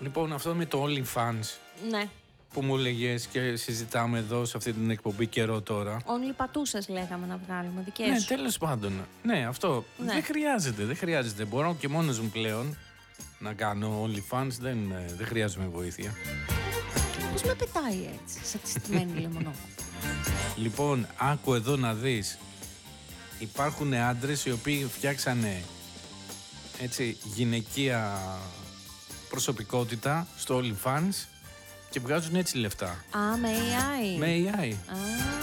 Λοιπόν, αυτό με το OnlyFans. Ναι. Που μου έλεγες και συζητάμε εδώ σε αυτή την εκπομπή καιρό τώρα. Only πατούσες λέγαμε να βγάλουμε, δικές Ναι, σου. τέλος πάντων. Ναι, αυτό Ναι. δεν χρειάζεται. Μπορώ και μόνος μου πλέον να κάνω OnlyFans, δεν χρειάζομαι βοήθεια. Πώς με πετάει έτσι, σαν τη στημένη λεμονό. Λοιπόν, άκου εδώ να δεις. Υπάρχουν άντρες οι οποίοι φτιάξανε έτσι γυναικεία προσωπικότητα στο OnlyFans και βγάζουν έτσι λεφτά. Α, με AI. Με AI. Α.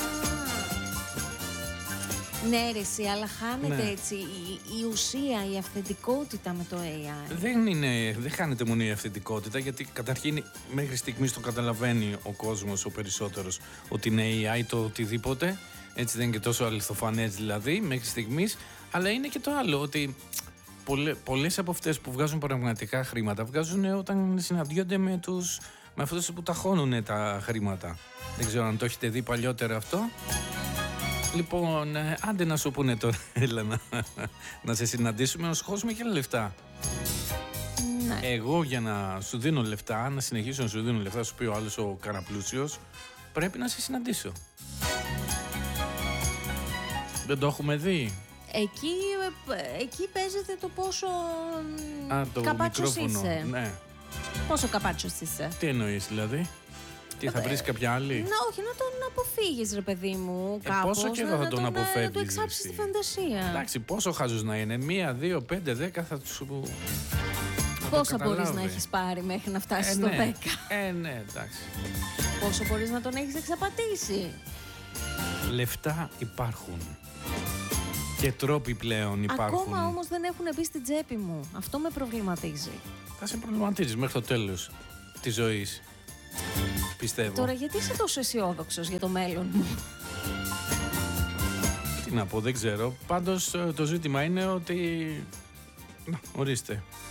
Ναι, ρε εσύ, αλλά χάνεται Ναι. έτσι η ουσία, η αυθεντικότητα με το AI. Δεν χάνεται μόνο η αυθεντικότητα, γιατί καταρχήν μέχρι στιγμής το καταλαβαίνει ο κόσμος ο περισσότερος ότι είναι AI το οτιδήποτε. Έτσι δεν είναι και τόσο αληθοφανές δηλαδή μέχρι στιγμής. Αλλά είναι και το άλλο, ότι πολλές από αυτές που βγάζουν πραγματικά χρήματα βγάζουν όταν συναντιόνται με αυτούς που ταχώνουν τα χρήματα. Δεν ξέρω αν το έχετε δει παλιότερα αυτό. Λοιπόν, άντε να σου πούνε τώρα, έλα να σε συναντήσουμε, να σου χώσουμε και λεφτά. Ναι. Εγώ για να σου δίνω λεφτά, να συνεχίσω να σου δίνω λεφτά, σου πει ο άλλος ο καραπλούσιος, πρέπει να σε συναντήσω. Δεν το έχουμε δει. Εκεί παίζεται το πόσο Το καπάτσος μικρόφωνο. είσαι. Ναι. Πόσο καπάτσος είσαι. Τι εννοείς δηλαδή? Τι θα βρεις κάποια άλλη? Όχι, να τον αποφύγεις ρε παιδί μου κάπως. Πόσο καιρό θα τον αποφεύγεις? Να το εξάψεις τη φαντασία. Εντάξει, πόσο χάζος να είναι? 1, 2, 5, 10 θα τους... Πόσα μπορείς να έχεις πάρει μέχρι να φτάσεις στο 10? Ναι, εντάξει. Πόσο μπορείς να τον έχεις εξαπατήσει? Λεφτά υπάρχουν. Και τρόποι πλέον υπάρχουν. Ακόμα όμως δεν έχουν μπει στην τσέπη μου. Αυτό με προβληματίζει. Θα σε προβληματίζεις μέχρι το τέλος της ζωής. Πιστεύω. Τώρα γιατί είσαι τόσο αισιόδοξος για το μέλλον μου? Τι να πω, δεν ξέρω. Πάντως το ζήτημα είναι ότι... Να, ορίστε.